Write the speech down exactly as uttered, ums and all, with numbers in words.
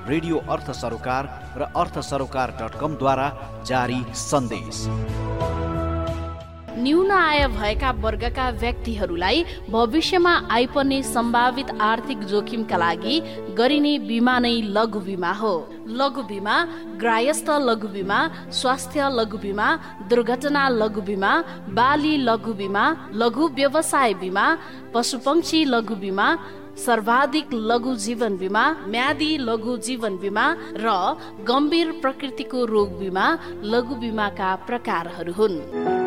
Radio अर्थ सरोकार र अर्थ सरोकार डट कम द्वारा जारी सन्देश। न्यून आय भएका वर्गका व्यक्तिहरूलाई भविष्यमा आइपर्ने सम्भावित आर्थिक जोखिमका लागि गरिने बिमा नै लघु बिमा हो। लघु बिमा गृहस्थ लघु बिमा, स्वास्थ्य लघु बिमा, दुर्घटना लघु बिमा, बाली लघु बिमा, लघु व्यवसाय बिमा, पशुपक्षी लघु बिमा, सर्वाधिक लघु जीवन बिमा, म्यादी लघु जीवन बिमा र गम्भीर प्रकृतिको रोग बिमा लघु बिमाका प्रकारहरू हुन्।